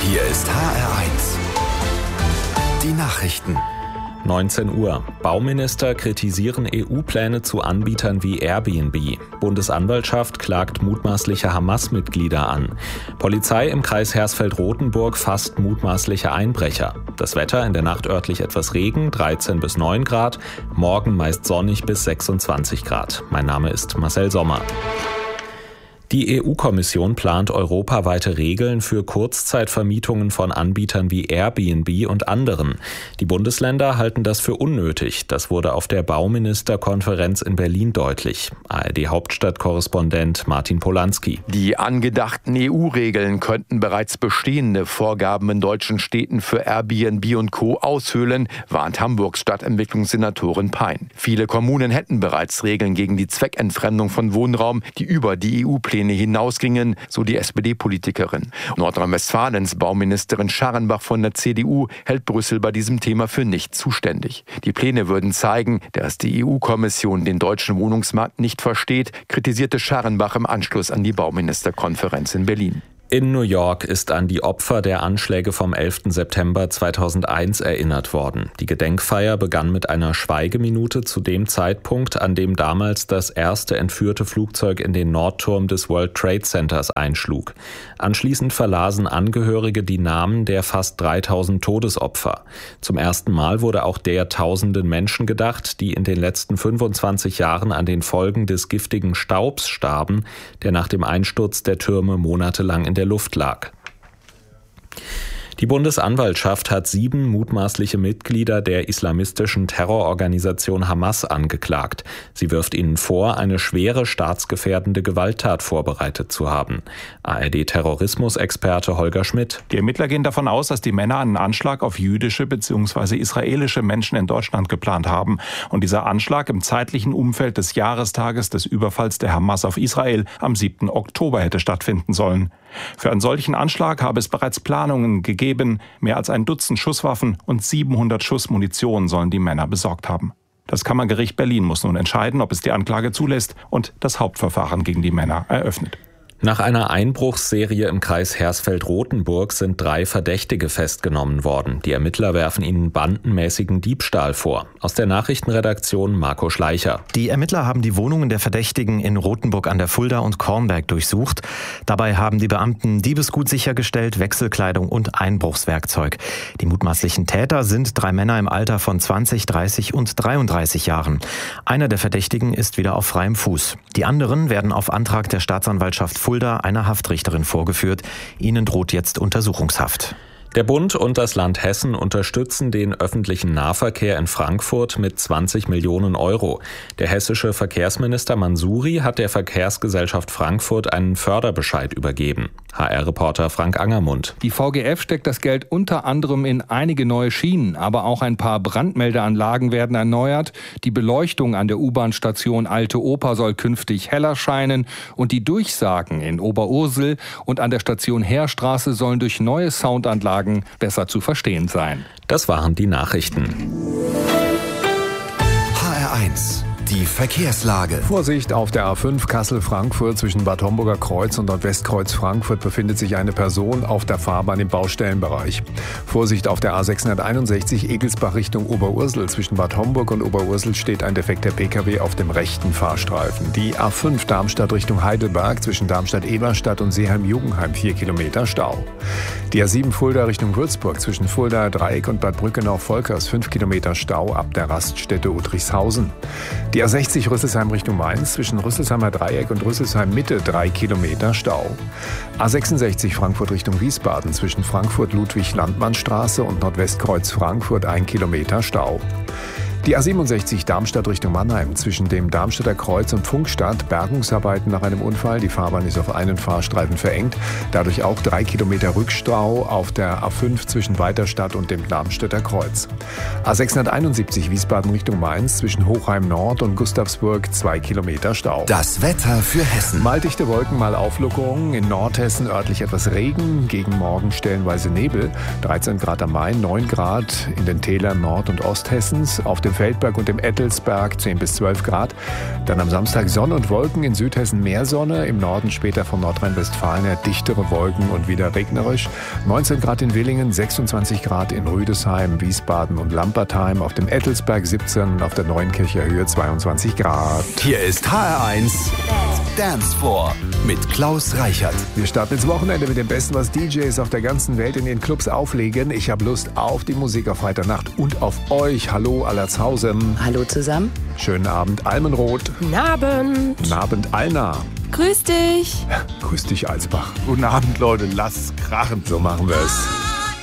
Hier ist HR1. Die Nachrichten. 19 Uhr. Bauminister kritisieren EU-Pläne zu Anbietern wie Airbnb. Bundesanwaltschaft klagt mutmaßliche Hamas-Mitglieder an. Polizei im Kreis Hersfeld-Rotenburg fasst mutmaßliche Einbrecher. Das Wetter: in der Nacht örtlich etwas Regen, 13 bis 9 Grad. Morgen meist sonnig bis 26 Grad. Mein Name ist Marcel Sommer. Die EU-Kommission plant europaweite Regeln für Kurzzeitvermietungen von Anbietern wie Airbnb und anderen. Die Bundesländer halten das für unnötig. Das wurde auf der Bauministerkonferenz in Berlin deutlich. ARD-Hauptstadtkorrespondent Martin Polanski. Die angedachten EU-Regeln könnten bereits bestehende Vorgaben in deutschen Städten für Airbnb und Co. aushöhlen, warnt Hamburgs Stadtentwicklungssenatorin Pein. Viele Kommunen hätten bereits Regeln gegen die Zweckentfremdung von Wohnraum, die über die EU-Pläne hinausgingen, so die SPD-Politikerin. Nordrhein-Westfalens Bauministerin Scharrenbach von der CDU hält Brüssel bei diesem Thema für nicht zuständig. Die Pläne würden zeigen, dass die EU-Kommission den deutschen Wohnungsmarkt nicht versteht, kritisierte Scharrenbach im Anschluss an die Bauministerkonferenz in Berlin. In New York ist an die Opfer der Anschläge vom 11. September 2001 erinnert worden. Die Gedenkfeier begann mit einer Schweigeminute zu dem Zeitpunkt, an dem damals das erste entführte Flugzeug in den Nordturm des World Trade Centers einschlug. Anschließend verlasen Angehörige die Namen der fast 3000 Todesopfer. Zum ersten Mal wurde auch der tausenden Menschen gedacht, die in den letzten 25 Jahren an den Folgen des giftigen Staubs starben, der nach dem Einsturz der Türme monatelang in der Luft lag. Die Bundesanwaltschaft hat 7 mutmaßliche Mitglieder der islamistischen Terrororganisation Hamas angeklagt. Sie wirft ihnen vor, eine schwere staatsgefährdende Gewalttat vorbereitet zu haben. ARD-Terrorismusexperte Holger Schmidt. Die Ermittler gehen davon aus, dass die Männer einen Anschlag auf jüdische bzw. israelische Menschen in Deutschland geplant haben. Und dieser Anschlag im zeitlichen Umfeld des Jahrestages des Überfalls der Hamas auf Israel am 7. Oktober hätte stattfinden sollen. Für einen solchen Anschlag habe es bereits Planungen gegeben. Mehr als ein Dutzend Schusswaffen und 700 Schuss Munition sollen die Männer besorgt haben. Das Kammergericht Berlin muss nun entscheiden, ob es die Anklage zulässt und das Hauptverfahren gegen die Männer eröffnet. Nach einer Einbruchsserie im Kreis Hersfeld-Rotenburg sind 3 Verdächtige festgenommen worden. Die Ermittler werfen ihnen bandenmäßigen Diebstahl vor. Aus der Nachrichtenredaktion Marco Schleicher. Die Ermittler haben die Wohnungen der Verdächtigen in Rotenburg an der Fulda und Kornberg durchsucht. Dabei haben die Beamten Diebesgut sichergestellt, Wechselkleidung und Einbruchswerkzeug. Die mutmaßlichen Täter sind 3 Männer im Alter von 20, 30 und 33 Jahren. Einer der Verdächtigen ist wieder auf freiem Fuß. Die anderen werden auf Antrag der Staatsanwaltschaft Fulda einer Haftrichterin vorgeführt. Ihnen droht jetzt Untersuchungshaft. Der Bund und das Land Hessen unterstützen den öffentlichen Nahverkehr in Frankfurt mit 20 Millionen Euro. Der hessische Verkehrsminister Mansouri hat der Verkehrsgesellschaft Frankfurt einen Förderbescheid übergeben. HR-Reporter Frank Angermund. Die VGF steckt das Geld unter anderem in einige neue Schienen, aber auch ein paar Brandmeldeanlagen werden erneuert. Die Beleuchtung an der U-Bahn-Station Alte Oper soll künftig heller scheinen und die Durchsagen in Oberursel und an der Station Heerstraße sollen durch neue Soundanlagen besser zu verstehen sein. Das waren die Nachrichten. HR1. Die Verkehrslage. Vorsicht, auf der A5 Kassel-Frankfurt zwischen Bad Homburger Kreuz und Nordwestkreuz Frankfurt befindet sich eine Person auf der Fahrbahn im Baustellenbereich. Vorsicht, auf der A661 Egelsbach Richtung Oberursel zwischen Bad Homburg und Oberursel steht ein defekter Pkw auf dem rechten Fahrstreifen. Die A5 Darmstadt Richtung Heidelberg zwischen Darmstadt-Eberstadt und Seeheim-Jugendheim 4 Kilometer Stau. Die A7 Fulda Richtung Würzburg zwischen Fuldaer Dreieck und Bad Brückenau-Volkers 5 Kilometer Stau ab der Raststätte Udrichshausen. Die A60 Rüsselsheim Richtung Mainz zwischen Rüsselsheimer Dreieck und Rüsselsheim Mitte 3 Kilometer Stau. A66 Frankfurt Richtung Wiesbaden zwischen Frankfurt-Ludwig-Landmann-Straße und Nordwestkreuz Frankfurt 1 Kilometer Stau. Die A67 Darmstadt Richtung Mannheim zwischen dem Darmstädter Kreuz und Funkstadt, Bergungsarbeiten nach einem Unfall. Die Fahrbahn ist auf einen Fahrstreifen verengt. Dadurch auch 3 Kilometer Rückstau auf der A5 zwischen Weiterstadt und dem Darmstädter Kreuz. A671 Wiesbaden Richtung Mainz zwischen Hochheim Nord und Gustavsburg 2 Kilometer Stau. Das Wetter für Hessen. Mal dichte Wolken, mal Auflockerungen. In Nordhessen örtlich etwas Regen. Gegen Morgen stellenweise Nebel. 13 Grad am Main, 9 Grad in den Tälern Nord- und Osthessens. Auf dem Feldberg und im Ettelsberg 10 bis 12 Grad. Dann am Samstag Sonne und Wolken, in Südhessen mehr Sonne, im Norden später von Nordrhein-Westfalen her dichtere Wolken und wieder regnerisch. 19 Grad in Villingen, 26 Grad in Rüdesheim, Wiesbaden und Lampertheim, auf dem Ettelsberg 17 und auf der Neunkircher Höhe 22 Grad. Hier ist HR1 Dance Floor mit Klaus Reichert. Wir starten ins Wochenende mit dem Besten, was DJs auf der ganzen Welt in den Clubs auflegen. Ich habe Lust auf die Musik auf Freitagnacht und auf euch. Hallo Allertshausen. Hallo zusammen. Schönen Abend Almenrot. Guten Abend. Guten Abend Alna. Grüß dich. Grüß dich Alsbach. Guten Abend Leute, lasst krachen. So machen wir es.